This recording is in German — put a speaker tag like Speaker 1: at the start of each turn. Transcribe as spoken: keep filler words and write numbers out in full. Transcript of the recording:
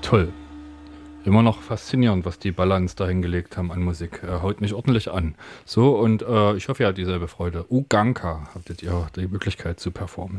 Speaker 1: Toll. Immer noch faszinierend, was die Balance da hingelegt haben an Musik. Äh, haut mich ordentlich an. So, und äh, ich hoffe, ihr habt dieselbe Freude. Uganka hattet ihr die Möglichkeit zu performen.